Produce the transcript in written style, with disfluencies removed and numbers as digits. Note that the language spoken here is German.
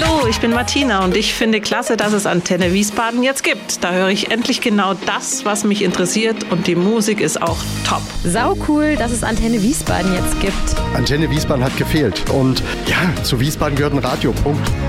Hallo, ich bin Martina und ich finde klasse, dass es Antenne Wiesbaden jetzt gibt. Da höre ich endlich genau das, was mich interessiert und die Musik ist auch top. Sau cool, dass es Antenne Wiesbaden jetzt gibt. Antenne Wiesbaden hat gefehlt und ja, zu Wiesbaden gehört ein Radio. Punkt.